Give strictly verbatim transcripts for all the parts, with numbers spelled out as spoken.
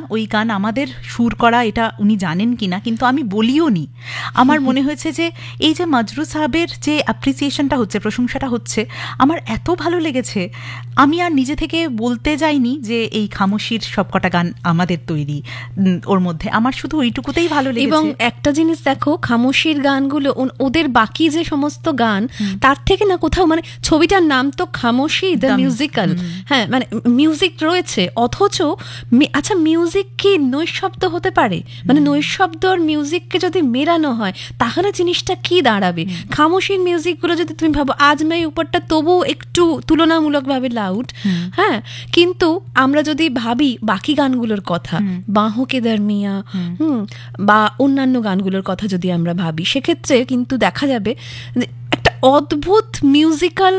ওই গান আমাদের সুর করা, এটা উনি জানেন কিনা, কিন্তু আমি বলিও নি। আমার মনে হয়েছে যে এই যে মজরু সাহেবের যে অ্যাপ্রিসিয়েশনটা হচ্ছে, প্রশংসাটা হচ্ছে, আমার এত ভালো লেগেছে, আমি আর নিজে থেকে বলতে যাইনি যে এই খামোশির সবকটা গান আমাদের তৈরি। ওর মধ্যে আমার শুধু ওইটুকুতেই ভালো লেগেছে। এবং একটা জিনিস দেখো, খামোশির গানগুলো ওদের বাকি যে সমস্ত গান তার থেকে না কোথাও, মানে ছবিটার নাম তো খামোশি দ্য মিউজিক্যাল, হ্যাঁ, মানে মিউজিক রয়েছে, অথচ আচ্ছা মিউজিক কি নৈশব্দ হতে পারে? মানে নৈশব্দ আর মিউজিককে যদি মেলানো হয় তাহলে জিনিসটা কি দাঁড়াবে? খামোশির মিউজিকগুলো যদি তুমি ভাবো, আজ মেয়ে উপরটা তবু একটু তুলনামূলকভাবে লাউড, হ্যাঁ, কিন্তু আমরা যদি ভাবি বাকি গানগুলোর কথা, বাহো কে দরমিয়া, হুম, বা অন্যান্য গানগুলোর কথা যদি আমরা ভাবি, সেক্ষেত্রে কিন্তু দেখা যাবে যে একটা অদ্ভুত মিউজিক্যাল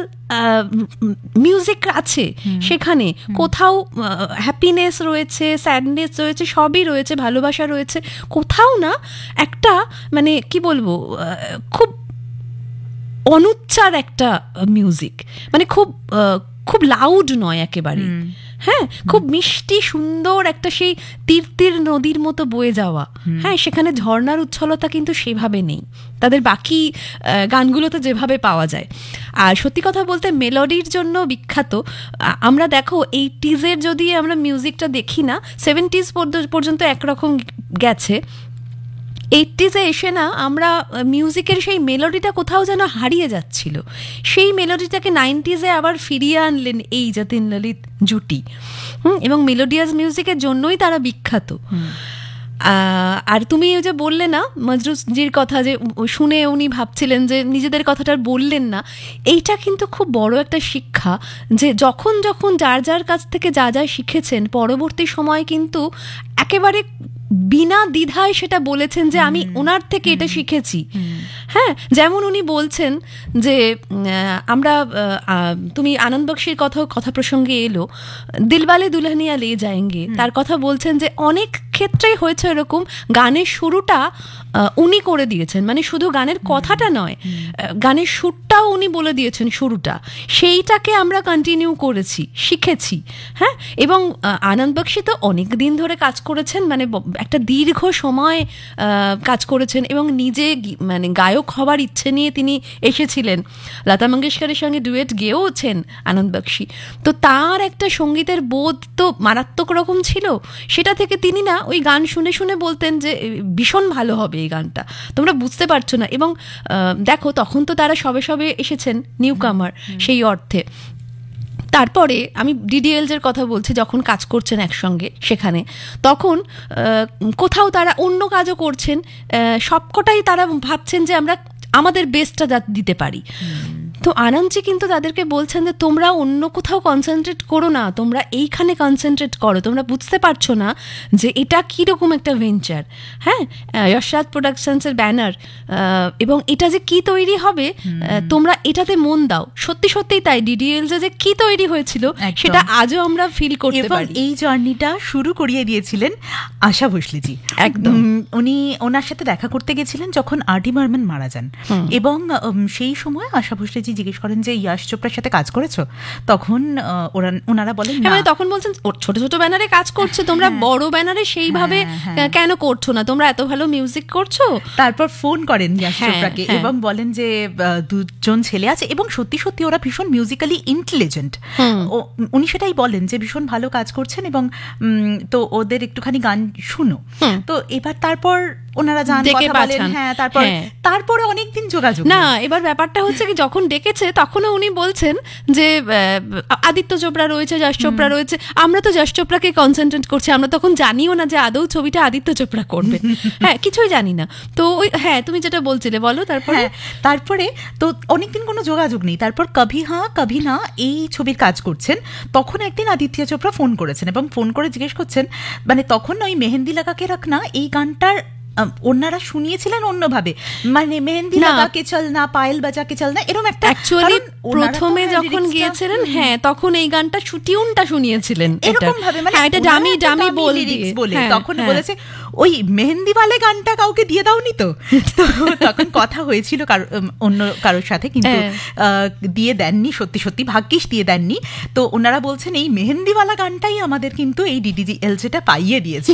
মিউজিক আছে সেখানে। কোথাও হ্যাপিনেস রয়েছে, স্যাডনেস রয়েছে, সবই রয়েছে, ভালোবাসা রয়েছে, কোথাও না একটা মানে কি বলবো, খুব অনুচ্চার একটা মিউজিক, মানে খুব খুব লাউড নয় একেবারে, হ্যাঁ, খুব মিষ্টি সুন্দর একটা সেই তীর তীর নদীর মতো বয়ে যাওয়া, হ্যাঁ, সেখানে ঝর্ণার উচ্ছলতা কিন্তু সেভাবে নেই তাদের বাকি গানগুলোতে যেভাবে পাওয়া যায়। আর সত্যি কথা বলতে মেলোডির জন্য বিখ্যাত। আমরা দেখো এইটিজের যদি আমরা মিউজিকটা দেখি না, সেভেন্টিজ পর্যন্ত একরকম গেছে, এইটিজে এসে না আমরা মিউজিকের সেই মেলোডিটা কোথাও যেন হারিয়ে যাচ্ছিল, সেই মেলোডিটাকে নাইনটিজে আবার ফিরিয়ে আনলেন এই যতীন ললিত জুটি, হুম, এবং মেলোডিয়াস মিউজিকের জন্যই তারা বিখ্যাত। আর তুমি যে বললে না মজরুজির কথা, যে শুনে উনি ভাবছিলেন যে নিজেদের কথাটা বললেন না, এইটা কিন্তু খুব বড় একটা শিক্ষা, যে যখন যখন যার যার কাছ থেকে যা যা শিখেছেন পরবর্তী সময় কিন্তু একেবারে বিনা দ্বিধায় সেটা বলেছেন যে আমি ওনার থেকে এটা শিখেছি। হ্যাঁ, যেমন উনি বলছেন যে আমরা, তুমি আনন্দ বক্সির কথা কথা প্রসঙ্গে এলো, দিলওয়ালে দুলহনিয়া লে যায়েঙ্গে, তার কথা বলছেন যে অনেক ক্ষেত্রেই হয়েছে এরকম, গানের শুরুটা উনি করে দিয়েছেন, মানে শুধু গানের কথাটা নয়, গানের সুরটাও উনি বলে দিয়েছেন, শুরুটা, সেইটাকে আমরা কন্টিনিউ করেছি, শিখেছি। হ্যাঁ, এবং আনন্দ বক্সি তো অনেক দিন ধরে কাজ করেছেন, মানে একটা দীর্ঘ সময় কাজ করেছেন, এবং নিজে মানে গায়ক হওয়ার ইচ্ছে নিয়ে তিনি এসেছিলেন, লতা মঙ্গেশকরের সঙ্গে ডুয়েট গেয়েওছেন আনন্দ বক্সি। তো তার একটা সঙ্গীতের বোধ তো মারাত্মক রকম ছিল, সেটা থেকে তিনি না ওই গান শুনে শুনে বলতেন যে ভীষণ ভালো হবে এই গানটা, তোমরা বুঝতে পারছো না। এবং দেখো তখন তো তারা সবে সবে এসেছেন, নিউ কামার সেই অর্থে। তারপরে আমি ডিডিএলজের কথা বলছি, যখন কাজ করছেন একসঙ্গে সেখানে, তখন কোথাও তারা অন্য কাজও করছেন, সবকটাই তারা ভাবছেন যে আমরা আমাদের বেস্টটা দিতে পারি। তো আনন্দজি কিন্তু তাদেরকে বলছেন যে তোমরা অন্য কোথাও কনসেন্ট্রেট করো না, তোমরা এইখানে কনসেন্ট্রেট করো, তোমরা বুঝতে পারছো না যে এটা কীরকম একটা ভেঞ্চার, হ্যাঁ, যশরাজ প্রোডাকশনসের ব্যানার, এবং এটা যে কি তৈরি হবে তোমরা এটাতে মন দাও। সত্যি সত্যিই তাই, ডিডিএলজ যে কি তৈরি হয়েছিল সেটা আজও আমরা ফিল করতে পারি। এই জার্নিটা শুরু করিয়ে দিয়েছিলেন আশা ভোসলেজি। একদম, উনি ওনার সাথে দেখা করতে গেছিলেন যখন আর ডি বর্মন মারা যান, এবং সেই সময় আশা ভোসলেজি জিজ্ঞেস করেন যে ইয়াশ চোপড়ার সাথে কাজ করেছো? তখন ওরা ওনারা বলেন না, তখন বলছেন ছোট ছোট ব্যানারে কাজ করছে, তোমরা বড় ব্যানারে সেইভাবে কেন করছো না, তোমরা এত ভালো মিউজিক করছো। তারপর ফোন করেন ইয়াশ চোপড়াকে এবং বলেন যে দুজন ছেলে আছে, এবং সত্যি সত্যি ওরা ভীষণ মিউজিক্যালি ইন্টেলিজেন্ট। উনি সেটাই বলেন যে ভীষণ ভালো কাজ করছেন, এবং তো ওদের একটুখানি গান শুনো। তো এবার তারপর ওনারা যান, কথা বলেন, হ্যাঁ, তারপর তারপরে অনেকদিন যোগাযোগ না। এবার ব্যাপারটা হচ্ছে কি, যখন ডেকেছে তখনও উনি বলছেন যে আদিত্য চোপড়া রয়েছে, যশ চোপড়া রয়েছে, আমরা তো যশ চোপড়াকে কনসেন্ট্রেট করছি, আমরা তখন জানিও না যে আদৌ ছবিটা আদিত্য চোপড়া করবে, হ্যাঁ, কিছুই জানি না। তো ওই, হ্যাঁ, তুমি যেটা বলছিলে বলো। তারপরে তারপরে তো অনেকদিন কোনো যোগাযোগ নেই। তারপর কভি হ্যাঁ কভি না এই ছবির কাজ করছেন, তখন একদিন আদিত্য চোপড়া ফোন করেছেন এবং ফোন করে জিজ্ঞেস করছেন, মানে তখন ওই মেহেন্দি লাগাকে রাখনা এই গানটার ওনারা শুনিয়েছিলেন অন্যভাবে, মানে মেহেন্দি লাগাকে চল না, পায়েল বাজাকে চল না, এরকম একটা। অ্যাকচুয়ালি প্রথমে যখন গিয়েছিলেন, হ্যাঁ, তখন এই গানটা টিউনটা শুনিয়েছিলেন এরকম ভাবে, মানে এটা ডামি ডামি বলে, তখন বলেছে ওই মেহেন্দিওয়ালে গানটা কাউকে দিয়ে দাওনি তো। তখন কথা হয়েছিল অন্য কারোর সাথে, কিন্তু দিয়ে দেননি, সত্যি সত্যি ভাগ্যিস দিয়ে দেননি। তো ওনারা বলছেন এই মেহেন্দিওয়ালা গানটাই আমাদের কিন্তু এই ডিডিএলজেটা পাইয়ে দিয়েছে।